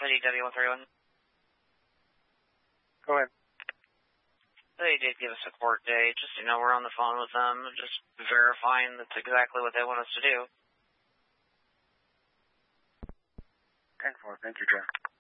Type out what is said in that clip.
City W131. Go ahead. They did give us a court date. Just, we're on the phone with them, just verifying that's exactly what they want us to do. 10-4, thank you, Jeff.